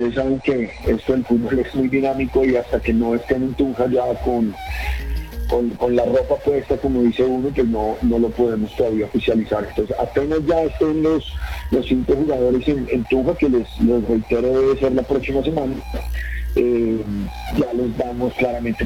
ustedes saben que esto del fútbol es muy dinámico y hasta que no estén en Tunja ya con la ropa puesta, como dice uno, pues no lo podemos todavía oficializar. Entonces, apenas ya estén los 5 jugadores en Tunja, que les reitero debe ser la próxima semana, ya les vamos claramente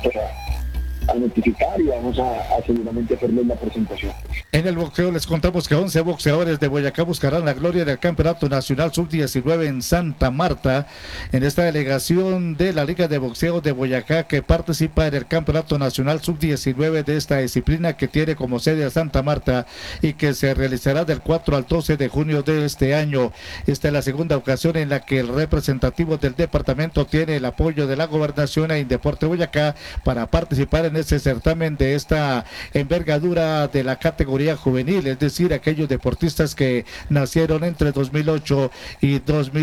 a notificar y vamos a seguramente hacerles la presentación. En el boxeo les contamos que 11 boxeadores de Boyacá buscarán la gloria del Campeonato Nacional Sub-19 en Santa Marta. En esta delegación de la Liga de Boxeo de Boyacá, que participa en el Campeonato Nacional Sub-19 de esta disciplina, que tiene como sede a Santa Marta y que se realizará del 4 al 12 de junio de este año. Esta es la segunda ocasión en la que el representativo del departamento tiene el apoyo de la Gobernación e Indeporte Boyacá para participar en este certamen de esta envergadura de la categoría juvenil, es decir, aquellos deportistas que nacieron entre 2008 y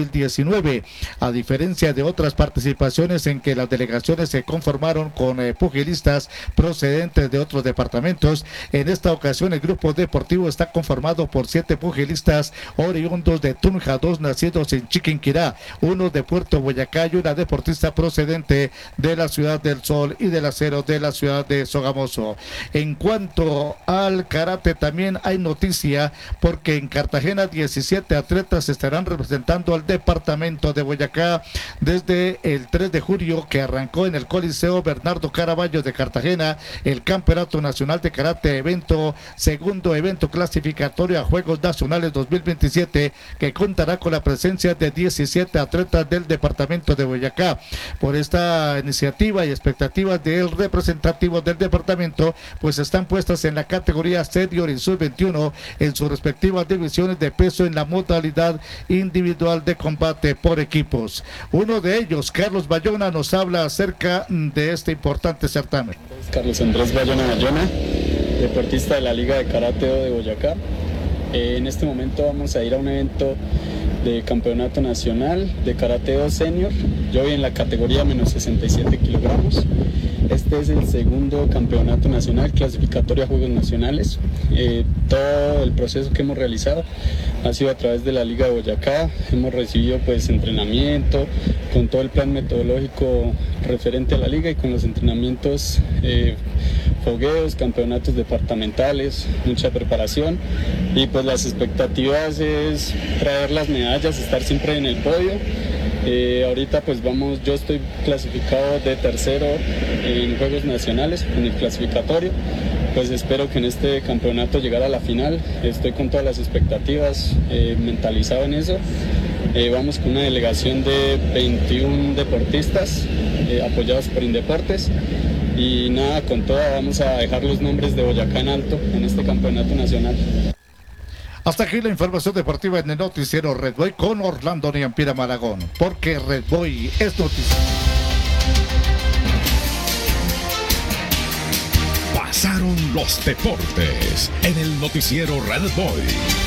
2019, a diferencia de otras participaciones en que las delegaciones se conformaron con pugilistas procedentes de otros departamentos. En esta ocasión el grupo deportivo está conformado por 7 pugilistas oriundos de Tunja, 2 nacidos en Chiquinquirá, 1 de Puerto Boyacá y una deportista procedente de la Ciudad del Sol y del Acero de la ciudad de Sogamoso. En cuanto al karate, también hay noticia, porque en Cartagena 17 atletas estarán representando al departamento de Boyacá desde el 3 de julio, que arrancó en el Coliseo Bernardo Caraballo de Cartagena el Campeonato Nacional de Karate, segundo evento clasificatorio a Juegos Nacionales 2027, que contará con la presencia de 17 atletas del departamento de Boyacá. Por esta iniciativa y expectativas del representativo del departamento, pues están puestas en la categoría senior y sub-21 en sus respectivas divisiones de peso en la modalidad individual de combate por equipos. Uno de ellos, Carlos Bayona, nos habla acerca de este importante certamen. Carlos Andrés Bayona, deportista de la Liga de Karateo de Boyacá. En este momento vamos a ir a un evento de campeonato nacional de karateo senior. Yo voy en la categoría menos 67 kilogramos. Este es el segundo campeonato nacional clasificatorio a Juegos Nacionales. Todo el proceso que hemos realizado ha sido a través de la Liga de Boyacá. Hemos recibido pues entrenamiento con todo el plan metodológico referente a la liga y con los entrenamientos, fogueos, campeonatos departamentales, mucha preparación, y pues las expectativas es traer las medallas, estar siempre en el podio. Ahorita pues yo estoy clasificado de tercero en Juegos Nacionales, en el clasificatorio. Pues espero que en este campeonato llegar a la final. Estoy con todas las expectativas, mentalizado en eso. Vamos con una delegación de 21 deportistas apoyados por Indeportes. Y nada, con toda vamos a dejar los nombres de Boyacá en alto en este campeonato nacional. Hasta aquí la información deportiva en el noticiero Red Boy con Orlando Niampira Malagón, porque Red Boy es noticia. Pasaron los deportes en el noticiero Red Boy.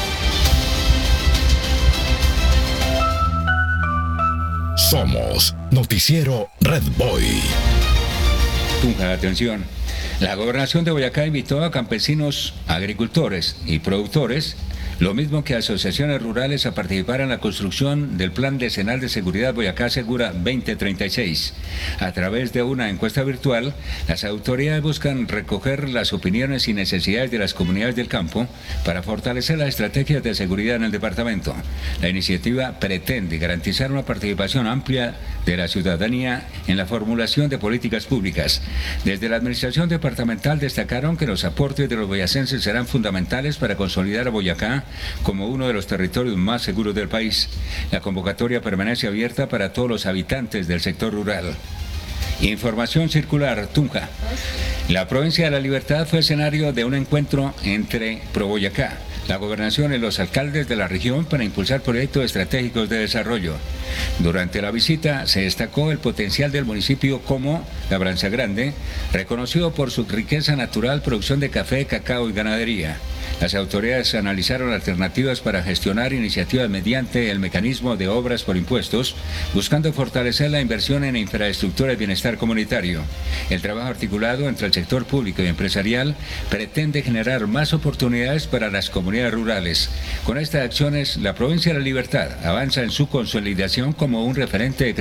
Somos Noticiero Red Boy. Tunja, atención. La Gobernación de Boyacá invitó a campesinos, agricultores y productores, lo mismo que asociaciones rurales, a participar en la construcción del Plan Decenal de Seguridad Boyacá Segura 2036. A través de una encuesta virtual, las autoridades buscan recoger las opiniones y necesidades de las comunidades del campo para fortalecer las estrategias de seguridad en el departamento. La iniciativa pretende garantizar una participación amplia de la ciudadanía en la formulación de políticas públicas. Desde la administración departamental destacaron que los aportes de los boyacenses serán fundamentales para consolidar a Boyacá como uno de los territorios más seguros del país. La convocatoria permanece abierta para todos los habitantes del sector rural. Información circular, Tunja. La provincia de La Libertad fue escenario de un encuentro entre Proboyacá, la gobernación y los alcaldes de la región para impulsar proyectos estratégicos de desarrollo. Durante la visita se destacó el potencial del municipio como Labranza Grande, reconocido por su riqueza natural, producción de café, cacao y ganadería. Las autoridades analizaron alternativas para gestionar iniciativas mediante el mecanismo de obras por impuestos, buscando fortalecer la inversión en infraestructura y bienestar comunitario. El trabajo articulado entre el sector público y empresarial pretende generar más oportunidades para las comunidades rurales. Con estas acciones, la provincia de La Libertad avanza en su consolidación como un referente de